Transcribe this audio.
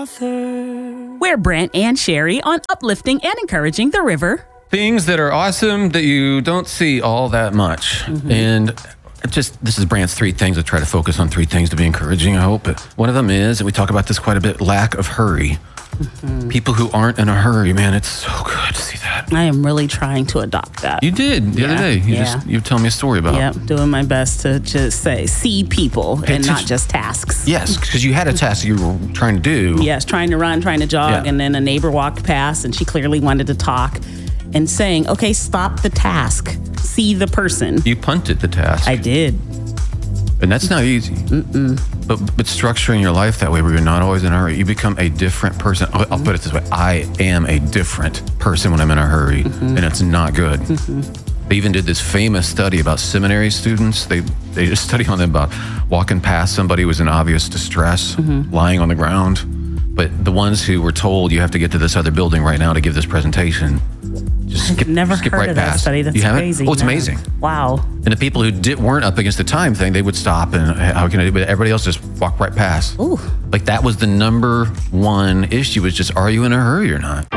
author. We're Brent and Sherry on uplifting and encouraging the river. Things that are awesome that you don't see all that much. And this is Brandt's 3 things. I try to focus on 3 things to be encouraging, I hope. But one of them is, and we talk about this quite a bit, lack of hurry. People who aren't in a hurry, man, it's so good to see that. I am really trying to adopt that. You did the other day. You tell me a story about. Yep, doing my best to just see people and not just tasks. Yes, because you had a task you were trying to do. Yes, trying to run, trying to jog, and then a neighbor walked past and she clearly wanted to talk and saying, okay, stop the task. See the person. You punted the task. I did. And that's not easy. But structuring your life that way where you're not always in a hurry, you become a different person. I'll put it this way. I am a different person when I'm in a hurry, and it's not good. They even did this famous study about seminary students. They did a study on them about walking past somebody who was in obvious distress, lying on the ground. But the ones who were told you have to get to this other building right now to give this presentation, I've never heard right of that past. study. That's you haven't? crazy. Oh, it's amazing. Wow. And the people who weren't up against the time thing, they would stop and how can I do? But everybody else just walked right past. Ooh. Like that was the number one issue, was just, are you in a hurry or not?